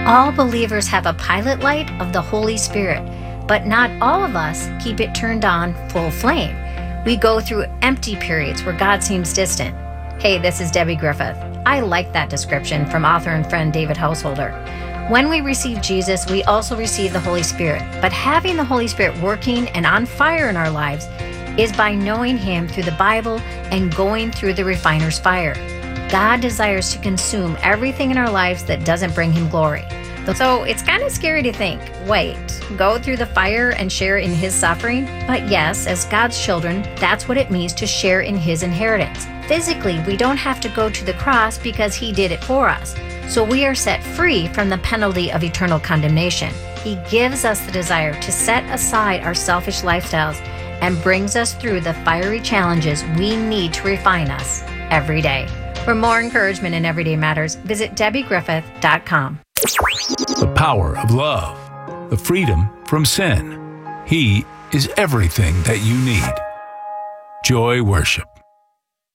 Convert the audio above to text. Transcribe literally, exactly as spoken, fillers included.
All believers have a pilot light of the Holy Spirit, but not all of us keep it turned on full flame. We go through empty periods where God seems distant. Hey, this is Debbie Griffith. I like that description from author and friend David Householder. When we receive Jesus, we also receive the Holy Spirit. But having the Holy Spirit working and on fire in our lives is by knowing Him through the Bible and going through the refiner's fire. God desires to consume everything in our lives that doesn't bring Him glory. So it's kind of scary to think, wait, go through the fire and share in His suffering? But yes, as God's children, that's what it means to share in His inheritance. Physically, we don't have to go to the cross because He did it for us. So we are set free from the penalty of eternal condemnation. He gives us the desire to set aside our selfish lifestyles and brings us through the fiery challenges we need to refine us every day. For more encouragement in Everyday Matters, visit debbie griffith dot com. The power of love, the freedom from sin. He is everything that you need. Joy Worship.